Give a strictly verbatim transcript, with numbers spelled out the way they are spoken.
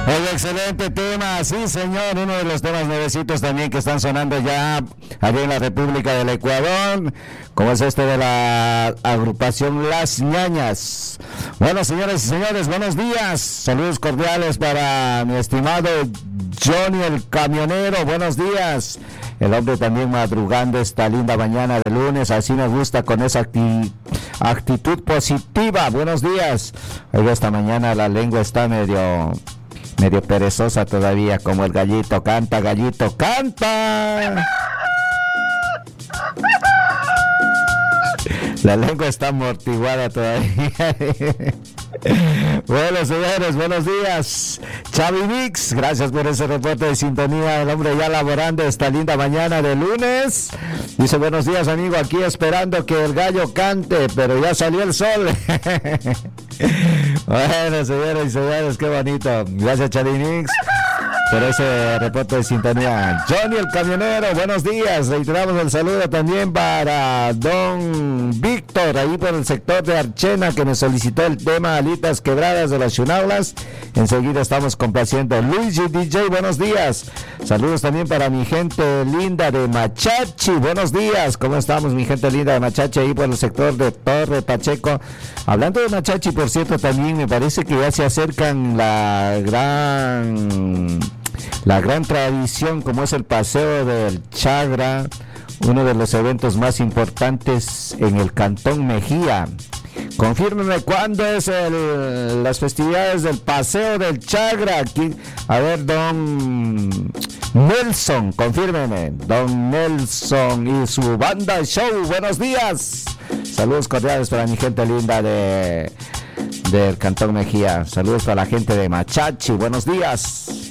Oye, excelente tema, sí señor, uno de los temas nuevecitos también que están sonando ya allí en la República del Ecuador, como es este de la agrupación Las Ñañas. Bueno, señores y señores, buenos días, saludos cordiales para mi estimado Johnny el camionero, buenos días. El hombre también madrugando esta linda mañana de lunes, así me gusta, con esa acti- actitud positiva. Buenos días. Oiga, esta mañana la lengua está medio medio perezosa todavía, como el gallito. Canta, gallito, canta. La lengua está amortiguada todavía. Bueno, señores, buenos días. Chavi Mix, gracias por ese reporte de sintonía. El hombre ya laborando esta linda mañana de lunes. Dice, buenos días, amigo, aquí esperando que el gallo cante, pero ya salió el sol. Bueno, señores y señores, qué bonito. Gracias, Chavi Mix, por ese reporte de sintonía. Johnny el camionero, buenos días. Reiteramos el saludo también para don Víctor, ahí por el sector de Archena, que me solicitó el tema Alitas Quebradas de las Chunaulas. Enseguida estamos complaciendo. Luigi D J, buenos días. Saludos también para mi gente linda de Machachi. Buenos días. ¿Cómo estamos, mi gente linda de Machachi, ahí por el sector de Torre Pacheco? Hablando de Machachi, por cierto, también me parece que ya se acercan la gran... la gran tradición, como es el paseo del Chagra, uno de los eventos más importantes en el Cantón Mejía. Confírmeme cuándo es el, las festividades del paseo del Chagra. Aquí, a ver, don Nelson, confírmeme. Don Nelson y su banda show. Buenos días. Saludos cordiales para mi gente linda de del Cantón Mejía. Saludos para la gente de Machachi. Buenos días.